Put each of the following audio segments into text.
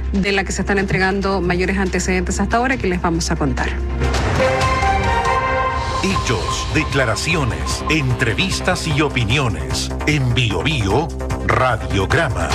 de la que se están entregando mayores antecedentes hasta ahora que les vamos a contar. Hechos, declaraciones, entrevistas y opiniones. En Bio Bio, Radiograma.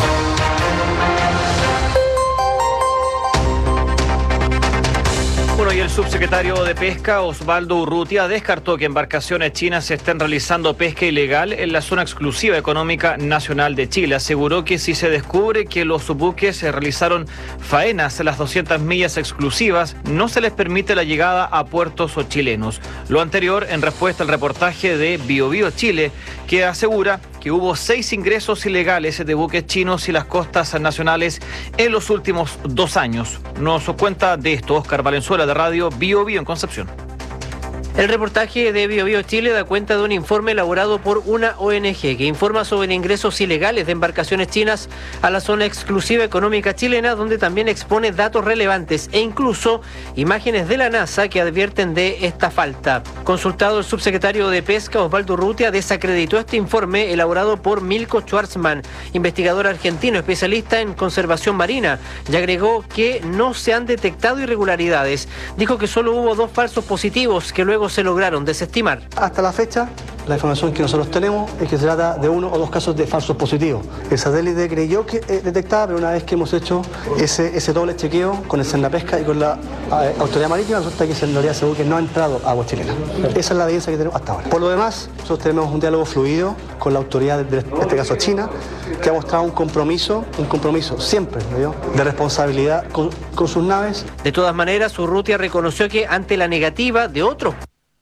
Bueno, y el subsecretario de Pesca, Osvaldo Urrutia, descartó que embarcaciones chinas estén realizando pesca ilegal en la zona exclusiva económica nacional de Chile. Aseguró que si se descubre que los buques realizaron faenas en las 200 millas exclusivas, no se les permite la llegada a puertos chilenos. Lo anterior en respuesta al reportaje de Bio Bio Chile, que asegura que hubo 6 ingresos ilegales de buques chinos y las costas nacionales en los últimos 2 años. Nos cuenta de esto Óscar Valenzuela de Radio Bio Bio en Concepción. El reportaje de Bio Bio Chile da cuenta de un informe elaborado por una ONG que informa sobre ingresos ilegales de embarcaciones chinas a la zona exclusiva económica chilena, donde también expone datos relevantes e incluso imágenes de la NASA que advierten de esta falta. Consultado, el subsecretario de Pesca, Osvaldo Urrutia, desacreditó este informe elaborado por Milko Schwarzman, investigador argentino especialista en conservación marina, y agregó que no se han detectado irregularidades. Dijo que solo hubo 2 falsos positivos que luego se lograron desestimar. Hasta la fecha, la información que nosotros tenemos es que se trata de 1 o 2 casos de falsos positivos. El satélite creyó que detectaba, pero una vez que hemos hecho ese doble chequeo con el Cernapesca y con la Autoridad Marítima, resulta que en realidad ese buque no ha entrado a aguas chilenas. Esa es la evidencia que tenemos hasta ahora. Por lo demás, nosotros tenemos un diálogo fluido con la autoridad, en este caso China, que ha mostrado un compromiso siempre, ¿no?, de responsabilidad con sus naves. De todas maneras, Urrutia reconoció que ante la negativa de otros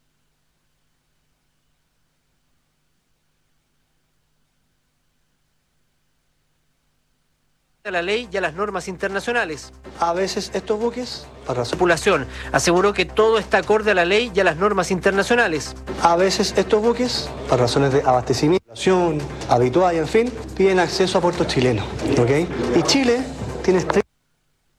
a la ley y a las normas internacionales. A veces estos buques, para razón, Tripulación aseguró que todo está acorde a la ley y a las normas internacionales. a veces estos buques, para razones de abastecimiento, habitual y en fin, piden acceso a puertos chilenos, ¿ok? Y Chile tiene